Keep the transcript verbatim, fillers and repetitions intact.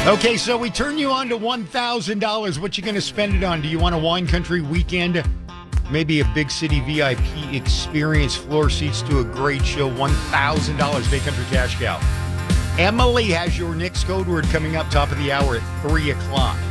Okay, so we turn you on to one thousand dollars. What you going to spend it on? Do you want a wine country weekend? Maybe a big city V I P experience, floor seats to a great show, one thousand dollars Bay Country Cash Cow. Emily has your Knicks code word coming up top of the hour at three o'clock.